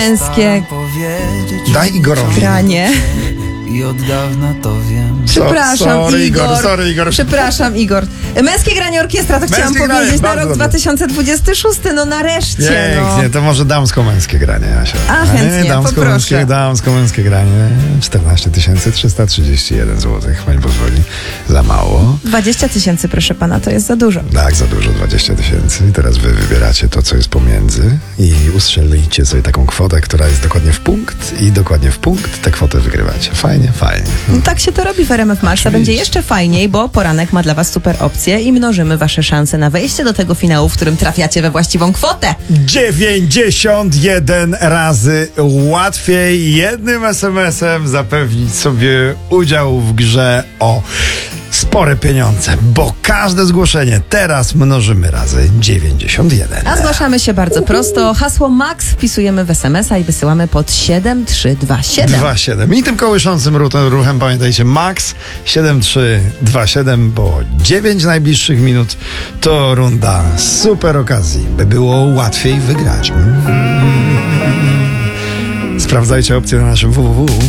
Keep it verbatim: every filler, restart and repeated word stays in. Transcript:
męskie Daj Igorowi. granie. I od dawna to wiem. Przepraszam, sorry, Igor. Igor. Sorry, Igor. Przepraszam, Igor. Męskie granie orkiestra, to chciałam Męskie granie, powiedzieć na bardzo rok dobrze. dwa tysiące dwudziesty szósty. No nareszcie, no. Pięknie, to może damsko-męskie granie, Jasia. A, chętnie, damsko-męskie, poproszę. damsko-męskie granie. czternaście tysięcy trzysta trzydzieści jeden złotych, pani pozwoli. Za mało. dwadzieścia tysięcy, proszę pana, to jest za dużo. Tak, za dużo, dwadzieścia tysięcy. I teraz wy wybieracie to, co jest pomiędzy i ustrzelicie sobie taką kwotę, która jest dokładnie w punkt i dokładnie w punkt tę kwotę wygrywacie. Fajnie, fajnie. No tak się to robi w R M F Maxa. Oczywiście. Będzie jeszcze fajniej, bo poranek ma dla was super opcje i mnożymy wasze szanse na wejście do tego finału, w którym trafiacie we właściwą kwotę. dziewięćdziesiąt jeden razy łatwiej jednym es em esem zapewnić sobie udział w grze o spore pieniądze, bo każde zgłoszenie teraz mnożymy razy dziewięćdziesiąt jeden. A zgłaszamy się bardzo prosto. Hasło MAX wpisujemy w es em es a i wysyłamy pod siedem trzy dwa siedem. dwa siedem. I tym kołyszącym ruchem, ruchem pamiętajcie, max siedem trzy dwa siedem, bo dziewięć najbliższych minut to runda super okazji, by było łatwiej wygrać. Mm. Sprawdzajcie opcje na naszym www.